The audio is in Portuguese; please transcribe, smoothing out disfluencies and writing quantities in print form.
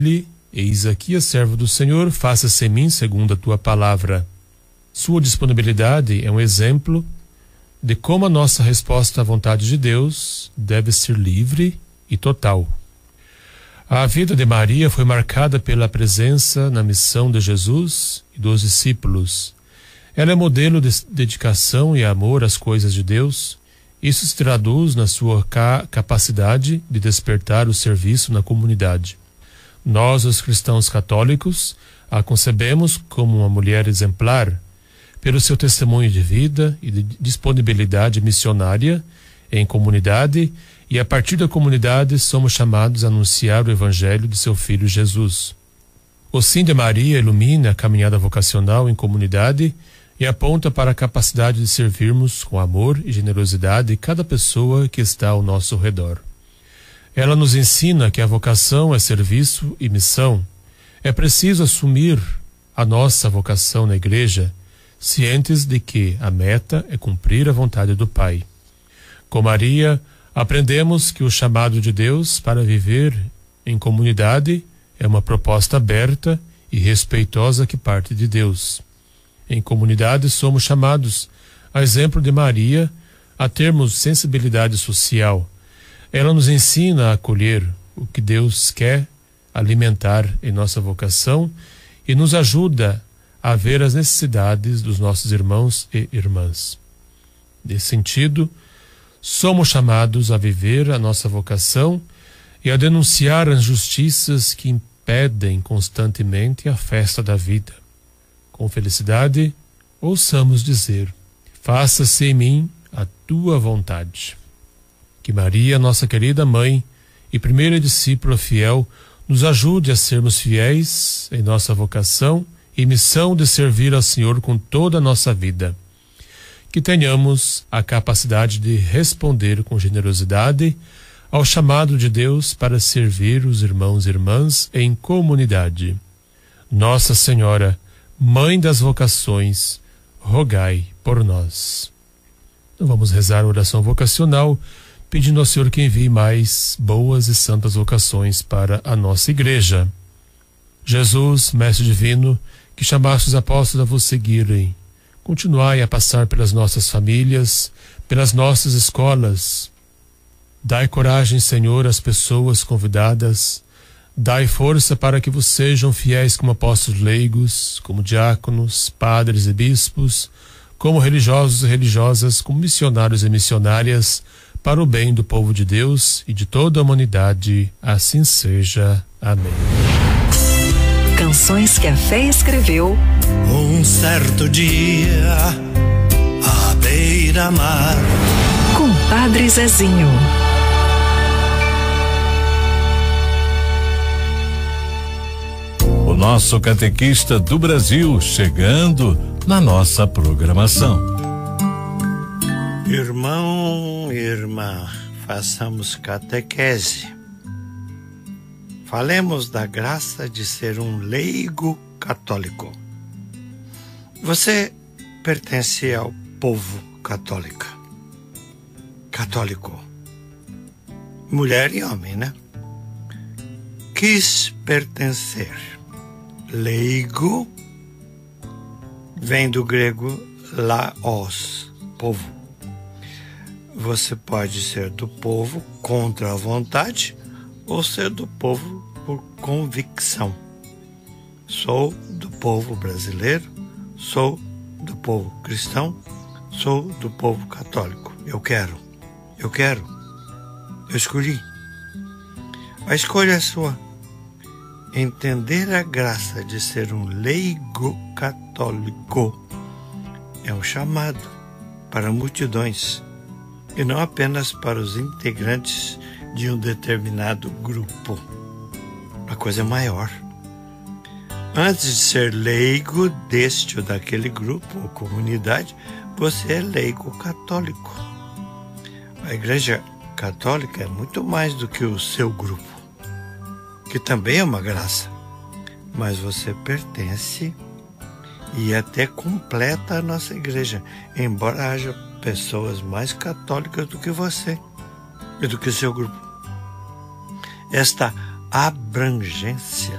Eis aqui a servo do Senhor, faça-se em mim segundo a tua palavra. Sua disponibilidade é um exemplo de como a nossa resposta à vontade de Deus deve ser livre e total. A vida de Maria foi marcada pela presença na missão de Jesus e dos discípulos. Ela é modelo de dedicação e amor às coisas de Deus. Isso se traduz na sua capacidade de despertar o serviço na comunidade. Nós, os cristãos católicos, a concebemos como uma mulher exemplar, pelo seu testemunho de vida e de disponibilidade missionária em comunidade, e a partir da comunidade somos chamados a anunciar o Evangelho de seu Filho Jesus. O sim de Maria ilumina a caminhada vocacional em comunidade e aponta para a capacidade de servirmos com amor e generosidade cada pessoa que está ao nosso redor. Ela nos ensina que a vocação é serviço e missão. É preciso assumir a nossa vocação na igreja, cientes de que a meta é cumprir a vontade do Pai. Com Maria, aprendemos que o chamado de Deus para viver em comunidade é uma proposta aberta e respeitosa que parte de Deus. Em comunidade somos chamados, a exemplo de Maria, a termos sensibilidade social. Ela nos ensina a acolher o que Deus quer alimentar em nossa vocação e nos ajuda a ver as necessidades dos nossos irmãos e irmãs. Nesse sentido, somos chamados a viver a nossa vocação e a denunciar as injustiças que impedem constantemente a festa da vida. Com felicidade, ouçamos dizer: faça-se em mim a tua vontade. Que Maria, nossa querida mãe e primeira discípula fiel, nos ajude a sermos fiéis em nossa vocação e missão de servir ao Senhor com toda a nossa vida. Que tenhamos a capacidade de responder com generosidade ao chamado de Deus para servir os irmãos e irmãs em comunidade. Nossa Senhora, Mãe das vocações, rogai por nós. Então vamos rezar a oração vocacional, pedindo ao Senhor que envie mais boas e santas vocações para a nossa igreja. Jesus, Mestre Divino, que chamaste os apóstolos a vos seguirem, continuai a passar pelas nossas famílias, pelas nossas escolas. Dai coragem, Senhor, às pessoas convidadas. Dai força para que vos sejam fiéis como apóstolos leigos, como diáconos, padres e bispos, como religiosos e religiosas, como missionários e missionárias, para o bem do povo de Deus e de toda a humanidade. Assim seja. Amém. Canções que a fé escreveu. Um certo dia, à beira-mar, Com Padre Zezinho. O nosso catequista do Brasil chegando na nossa programação. Irmão e irmã, façamos catequese. Falemos da graça de ser um leigo católico. Você pertence ao povo católico. Católico. Mulher e homem, né? Quis pertencer. Leigo vem do grego laos, povo. Você pode ser do povo contra a vontade ou ser do povo por convicção. Sou do povo brasileiro, sou do povo cristão, sou do povo católico. Eu quero, eu escolhi. A escolha é sua. Entender a graça de ser um leigo católico é um chamado para multidões e não apenas para os integrantes de um determinado grupo. A coisa é maior. Antes de ser leigo deste ou daquele grupo ou comunidade, você é leigo católico. A Igreja Católica é muito mais do que o seu grupo, que também é uma graça, mas você pertence e até completa a nossa igreja, embora haja pessoas mais católicas do que você e do que seu grupo. Esta abrangência